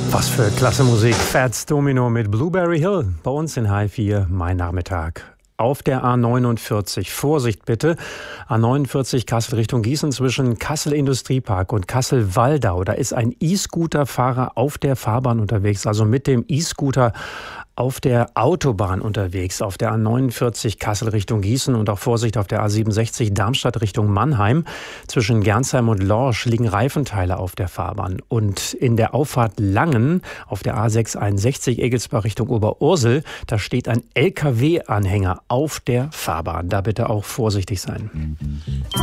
Was für klasse Musik. Fats Domino mit Blueberry Hill bei uns in H4, mein Nachmittag. Auf der A49, Vorsicht bitte, A49 Kassel Richtung Gießen zwischen Kassel Industriepark und Kassel-Waldau. Da ist ein E-Scooter-Fahrer auf der Fahrbahn unterwegs, also mit dem E-Scooter auf der Autobahn unterwegs, auf der A49 Kassel Richtung Gießen und auch Vorsicht auf der A67 Darmstadt Richtung Mannheim. Zwischen Gernsheim und Lorsch liegen Reifenteile auf der Fahrbahn. Und in der Auffahrt Langen auf der A661 Egelsbach Richtung Oberursel, da steht ein LKW-Anhänger auf der Fahrbahn. Da bitte auch vorsichtig sein.